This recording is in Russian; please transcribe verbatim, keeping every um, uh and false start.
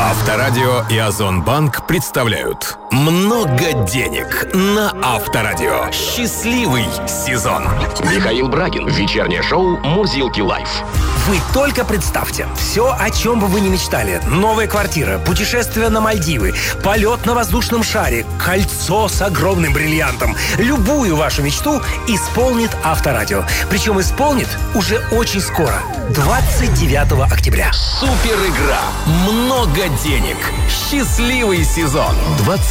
Авторадио и Озонбанк представляют «Много денег» на Авторадио. Счастливый сезон. Михаил Брагин. Вечернее шоу «Мурзилки Лайф». Вы только представьте, все, о чем бы вы ни мечтали. Новая квартира, путешествие на Мальдивы, полет на воздушном шаре, кольцо с огромным бриллиантом. Любую вашу мечту исполнит Авторадио. Причем исполнит уже очень скоро, двадцать девятого октября. Супер игра. Много денег. Счастливый сезон.